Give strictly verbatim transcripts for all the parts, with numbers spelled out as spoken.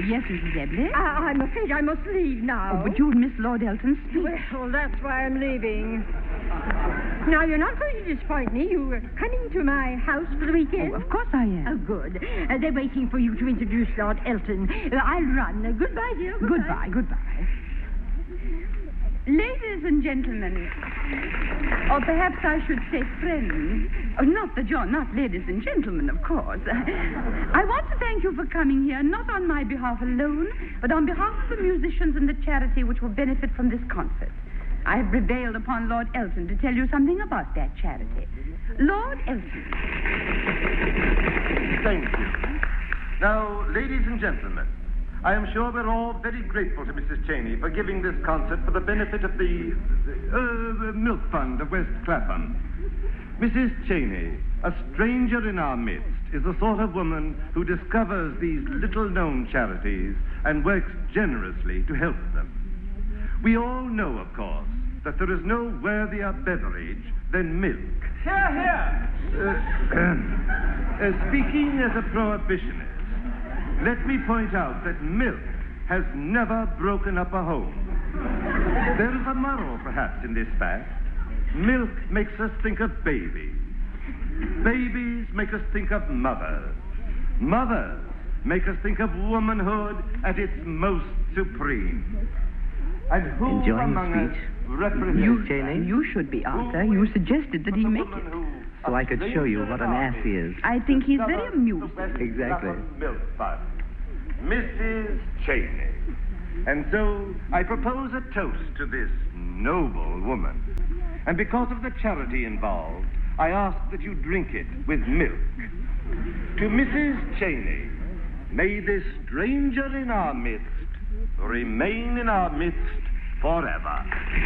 yes, Missus Ebley? I- I'm afraid I must leave now. Oh, but you'll miss Lord Elton's speech. Well, that's why I'm leaving. Now, you're not going to disappoint me. You are coming to my house for the weekend? Oh, of course I am. Oh, good. Uh, they're waiting for you to introduce Lord Elton. Uh, I'll run. Uh, goodbye, dear. Goodbye, goodbye. Ladies and gentlemen, or perhaps I should say friends. Oh, not the John, not ladies and gentlemen, of course. I want to thank you for coming here, not on my behalf alone, but on behalf of the musicians and the charity which will benefit from this concert. I have prevailed upon Lord Elton to tell you something about that charity. Lord Elton. Thank you. Now, ladies and gentlemen, I am sure we're all very grateful to Missus Cheney for giving this concert for the benefit of the, uh, the Milk Fund of West Clapham. Missus Cheney, a stranger in our midst, is the sort of woman who discovers these little-known charities and works generously to help them. We all know, of course, that there is no worthier beverage than milk. Here, here. Uh, uh, speaking as a prohibitionist, let me point out that milk has never broken up a home. There is a moral, perhaps, in this fact. Milk makes us think of babies. Babies make us think of mothers. Mothers make us think of womanhood at its most supreme. And who Enjoying among the us speech? represents... You, Cheney? you should be, Arthur. You suggested that he make it. So I could show you what an ass he is. I think he's very amusing. Exactly. Milk Fund. Missus Cheney. And so I propose a toast to this noble woman. And because of the charity involved, I ask that you drink it with milk. To Missus Cheney, may this stranger in our midst remain in our midst forever.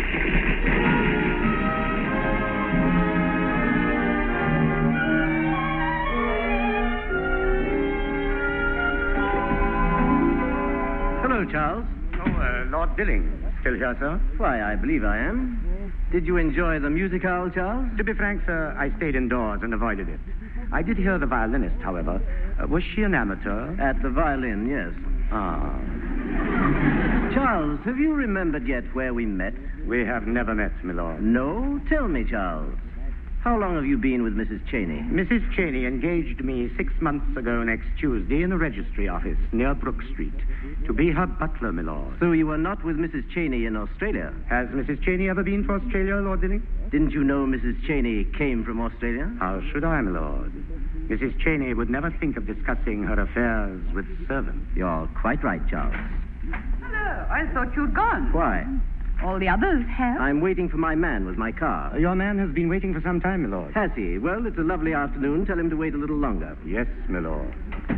Hello, Charles. Oh, uh, Lord Dilling. Still here, sir? Why, I believe I am. Did you enjoy the music hall, Charles? To be frank, sir, I stayed indoors and avoided it. I did hear the violinist, however. Uh, was she an amateur? At the violin, yes. Ah. Charles, have you remembered yet where we met? We have never met, my lord. No? Tell me, Charles. How long have you been with Missus Cheney? Missus Cheney engaged me six months ago next Tuesday in the registry office near Brook Street to be her butler, my lord. So you were not with Missus Cheney in Australia? Has Missus Cheney ever been to Australia, Lord Dilling? Didn't you know Missus Cheney came from Australia? How should I, my lord? Missus Cheney would never think of discussing her affairs with servants. You're quite right, Charles. Hello. I thought you'd gone. Why? All the others have. I'm waiting for my man with my car. Your man has been waiting for some time, my lord. Has he? Well, it's a lovely afternoon. Tell him to wait a little longer. Yes, my lord.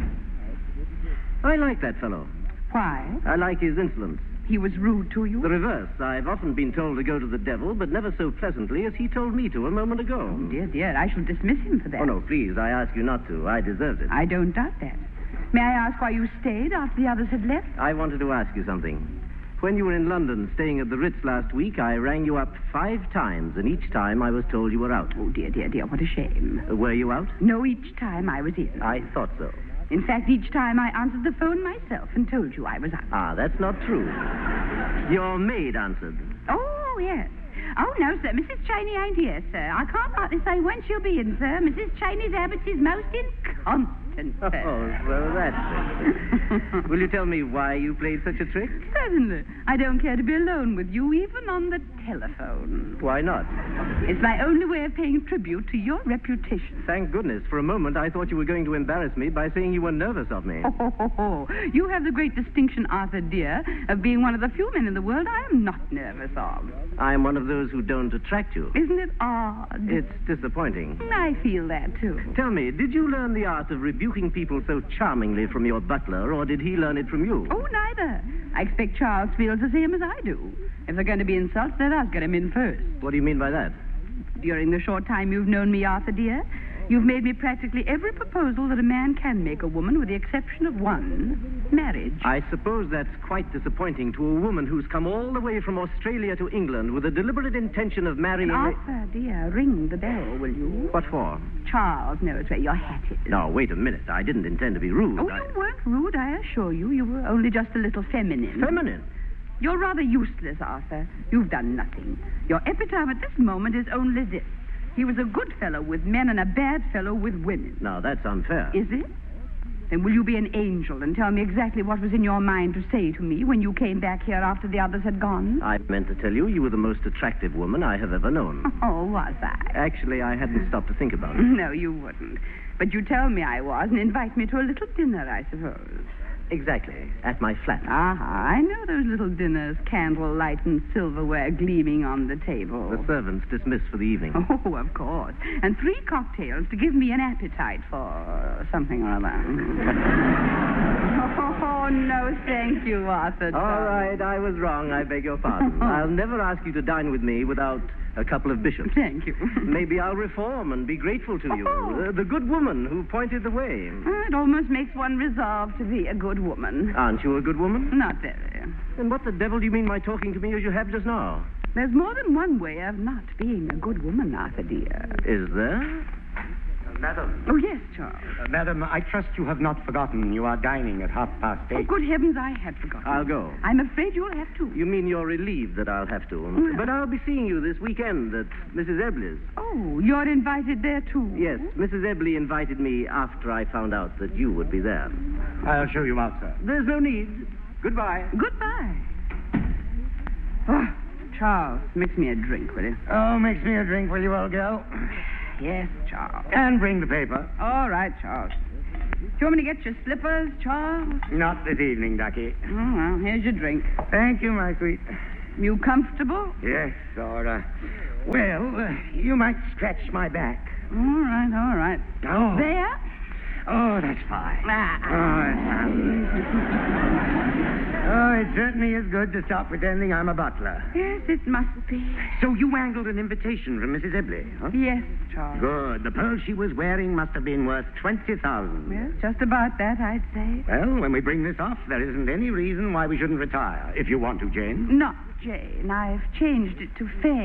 I like that fellow. Why? I like his insolence. He was rude to you? The reverse. I've often been told to go to the devil, but never so pleasantly as he told me to a moment ago. Oh, dear, dear. I shall dismiss him for that. Oh, no, please. I ask you not to. I deserved it. I don't doubt that. May I ask why you stayed after the others had left? I wanted to ask you something. When you were in London staying at the Ritz last week, I rang you up five times, and each time I was told you were out. Oh, dear, dear, dear, what a shame. Uh, were you out? No, each time I was in. I thought so. In fact, each time I answered the phone myself and told you I was out. Ah, that's not true. Your maid answered. Oh, yes. Oh, no, sir. Missus Cheney ain't here, sir. I can't rightly say when she'll be in, sir. Missus Cheney's habit is most inconstant, sir. Oh, well, that's it. Will you tell me why you played such a trick? Certainly. I don't care to be alone with you, even on the telephone. Why not? It's my only way of paying tribute to your reputation. Thank goodness. For a moment, I thought you were going to embarrass me by saying you were nervous of me. Oh, ho, ho, ho. You have the great distinction, Arthur, dear, of being one of the few men in the world I am not nervous of. I'm one of those who don't attract you. Isn't it odd? It's disappointing. I feel that, too. Tell me, did you learn the art of rebuking people so charmingly from your butler, or did he learn it from you? Oh, neither. I expect Charles feels the same as I do. If they're going to be insults, let us get him in first. What do you mean by that? During the short time you've known me, Arthur, dear, You've made me practically every proposal that a man can make a woman, with the exception of one, marriage. I suppose that's quite disappointing to a woman who's come all the way from Australia to England with a deliberate intention of marrying... Arthur, dear, ring the bell, will you? What for? Charles knows where your hat is. No, wait a minute. I didn't intend to be rude. Oh, I... you weren't rude, I assure you. You were only just a little feminine. Feminine? You're rather useless, Arthur. You've done nothing. Your epitaph at this moment is only this. He was a good fellow with men and a bad fellow with women. Now, that's unfair. Is it? Then will you be an angel and tell me exactly what was in your mind to say to me when you came back here after the others had gone? I meant to tell you you were the most attractive woman I have ever known. Oh, was I? Actually, I hadn't stopped to think about it. No, you wouldn't. But you tell me I was and invite me to a little dinner, I suppose. Exactly. At my flat. Ah, I know those little dinners, candlelight and silverware gleaming on the table. The servants dismissed for the evening. Oh, of course. And three cocktails to give me an appetite for something or other. Oh, no, thank you, Arthur. All right, I was wrong. I beg your pardon. I'll never ask you to dine with me without a couple of bishops. Thank you. Maybe I'll reform and be grateful to you. Oh. Uh, the good woman who pointed the way. Oh, it almost makes one resolve to be a good woman. Aren't you a good woman? Not very. Then what the devil do you mean by talking to me as you have just now? There's more than one way of not being a good woman, Arthur, dear. Is there? Madam. Oh, yes, Charles. Uh, madam, I trust you have not forgotten you are dining at half past eight. Oh, good heavens, I had forgotten. I'll go. I'm afraid you'll have to. You mean you're relieved that I'll have to? Yeah. But I'll be seeing you this weekend at Missus Ebley's. Oh, you're invited there, too? Yes, Missus Ebley invited me after I found out that you would be there. I'll show you out, sir. There's no need. Goodbye. Goodbye. Oh, Charles, mix me a drink, will you? Oh, mix me a drink, will you, old girl? Yes, Charles. And bring the paper. All right, Charles. Do you want me to get your slippers, Charles? Not this evening, Ducky. Oh, well, here's your drink. Thank you, my sweet. You comfortable? Yes, or, uh, well, uh, you might stretch my back. All right, all right. Oh. There? Oh, that's fine. Ah. Oh, it's fine. Oh, it certainly is good to stop pretending I'm a butler. Yes, it must be. So you wangled an invitation from Missus Ebley, huh? Yes, Charles. Good. The pearl she was wearing must have been worth twenty thousand. Yes, just about that, I'd say. Well, when we bring this off, there isn't any reason why we shouldn't retire. If you want to, Jane. Not Jane. I've changed it to Fay.